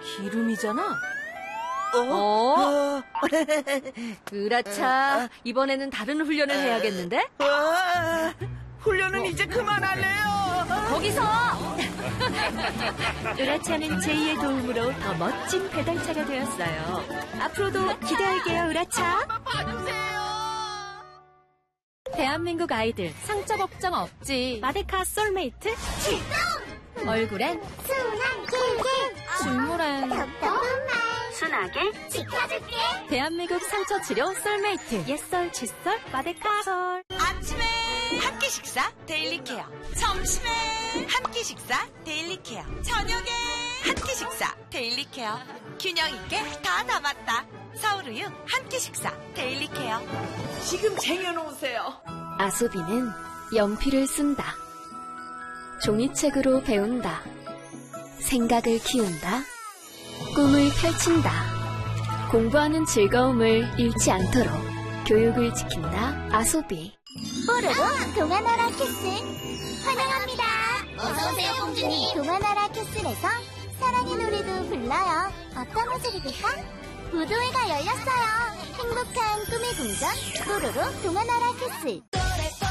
기름이잖아. 으라차, 이번에는 다른 훈련을 해야겠는데? 훈련은 이제 그만할래요. 거기서! 으라차는 제이의 도움으로 더 멋진 배달차가 되었어요. 앞으로도 기대할게요, 으라차. 대한민국 아이들 상처 걱정 없지. 마데카 솔메이트 출동! 얼굴엔 순한 길게 줄무란 덕덕한 말 순하게 지켜줄게. 대한민국 상처 치료 솔메이트 옛설 칫솔 마데카 솔. 아침에 한 끼 식사 데일리 케어, 점심에 한 끼 식사 데일리 케어, 저녁에 한 끼 식사 데일리 케어. 균형 있게 다 담았다. 서울우유 한 끼 식사 데일리 케어. 지금 쟁여놓으세요. 아소비는 연필을 쓴다. 종이책으로 배운다. 생각을 키운다. 꿈을 펼친다. 공부하는 즐거움을 잃지 않도록 교육을 지킨다. 아소비. 뽀로로 동화나라 캐슬 환영합니다. 어서오세요 공주님. 동화나라 캐슬에서 사랑의 노래도 불러요. 어떤 옷을 입을까? 무도회가 열렸어요. 행복한 꿈의 궁전 뽀로로 동화나라 캐슬.